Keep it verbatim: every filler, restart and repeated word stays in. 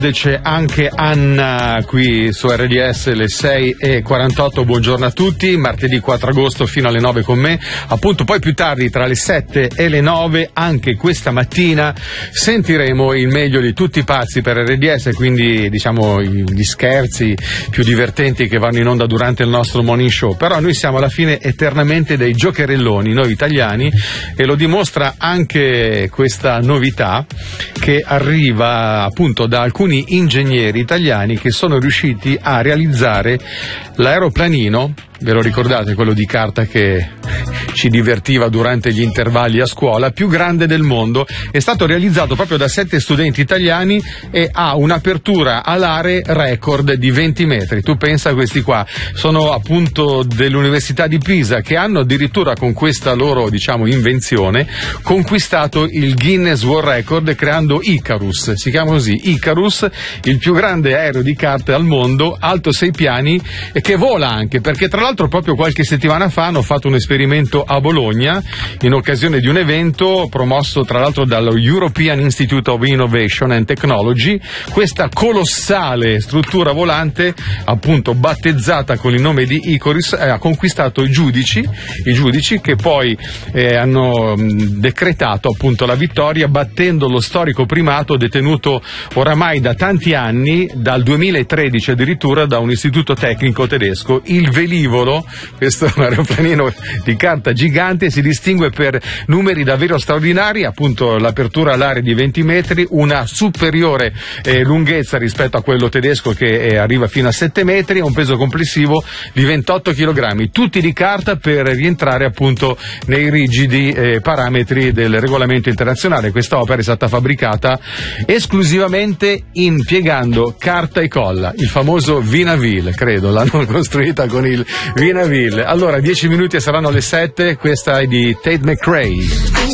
C'è anche Anna qui su R D S, le sei e quarantotto. Buongiorno a tutti, martedì quattro agosto fino alle nove con me, appunto. Poi più tardi tra le sette e le nove anche questa mattina sentiremo il meglio di tutti i pazzi per R D S, quindi diciamo gli scherzi più divertenti che vanno in onda durante il nostro morning show. Però noi siamo alla fine eternamente dei giocherelloni, noi italiani, e lo dimostra anche questa novità che arriva appunto da alcuni ingegneri italiani che sono riusciti a realizzare l'aeroplanino, ve lo ricordate, quello di carta che ci divertiva durante gli intervalli a scuola, più grande del mondo. È stato realizzato proprio da sette studenti italiani e ha un'apertura alare record di venti metri. Tu pensa a questi qua, sono appunto dell'Università di Pisa, che hanno addirittura con questa loro diciamo invenzione conquistato il Guinness World Record creando Icarus, si chiama così, Icarus, il più grande aereo di carta al mondo, alto sei piani e che vola anche, perché tra l'altro proprio qualche settimana fa hanno fatto un esperimento a Bologna in occasione di un evento promosso tra l'altro dallo European Institute of Innovation and Technology. Questa colossale struttura volante, appunto battezzata con il nome di Icarus, eh, ha conquistato i giudici, i giudici che poi eh, hanno mh, decretato appunto la vittoria, battendo lo storico primato detenuto oramai da tanti anni, dal duemilatredici addirittura, da un istituto tecnico tedesco. Il velivolo, questo è un aeroplanino di carta gigante, si distingue per numeri davvero straordinari, appunto l'apertura alare di venti metri, una superiore eh, lunghezza rispetto a quello tedesco che eh, arriva fino a sette metri, e un peso complessivo di ventotto chilogrammi, tutti di carta per rientrare appunto nei rigidi eh, parametri del regolamento internazionale. Questa opera è stata fabbricata esclusivamente impiegando carta e colla, il famoso Vinaville, credo, l'hanno costruita con il Vinaville. Allora, dieci minuti e saranno le sette, questa è di Tate McRae.